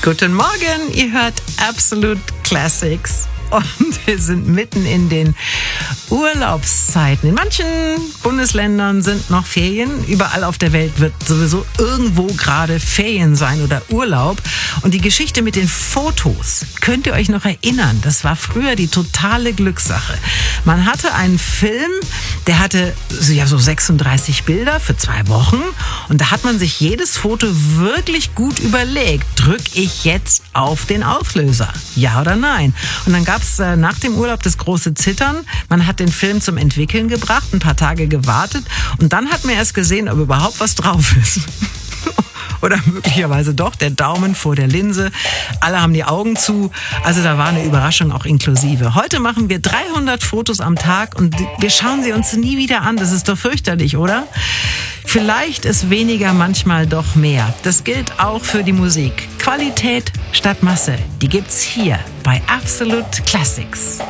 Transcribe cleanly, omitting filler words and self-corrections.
Guten Morgen, ihr hört Absolute Classics. Und wir sind mitten in den Urlaubszeiten. In manchen Bundesländern sind noch Ferien. Überall auf der Welt wird sowieso irgendwo gerade Ferien sein oder Urlaub. Und die Geschichte mit den Fotos, könnt ihr euch noch erinnern? Das war früher die totale Glückssache. Man hatte einen Film, der hatte so 36 Bilder für 2 Wochen. Und da hat man sich jedes Foto wirklich gut überlegt. Drücke ich jetzt auf den Auslöser? Ja oder nein? Und dann gab es nach dem Urlaub das große Zittern. Man hat den Film zum Entwickeln gebracht, ein paar Tage gewartet und dann hat man erst gesehen, ob überhaupt was drauf ist. Oder möglicherweise doch der Daumen vor der Linse. Alle haben die Augen zu. Also da war eine Überraschung auch inklusive. Heute machen wir 300 Fotos am Tag und wir schauen sie uns nie wieder an. Das ist doch fürchterlich, oder? Vielleicht ist weniger manchmal doch mehr. Das gilt auch für die Musik. Qualität statt Masse. Die gibt's hier bei Absolute Classics.